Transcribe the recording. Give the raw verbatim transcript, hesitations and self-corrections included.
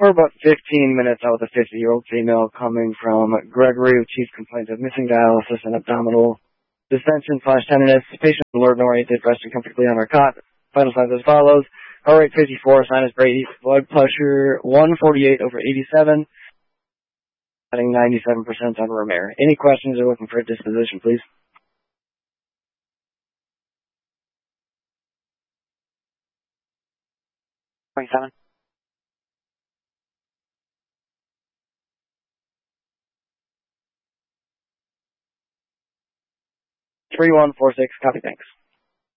For about fifteen minutes, I was a fifty-year-old female coming from Gregory with chief complaints of missing dialysis and abdominal distension slash tenderness. Patient alert and oriented, resting comfortably on our cot. Vital signs as follows. Heart rate fifty-four, sinus Brady, blood pressure one forty-eight over eighty-seven, adding ninety-seven percent on room air. Any questions or looking for a disposition, please? twenty-seven. three one four six, copy, thanks.